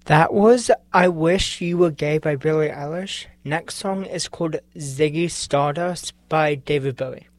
That was I Wish You Were Gay by Billie Eilish. Next song is called Ziggy Stardust by David Bowie.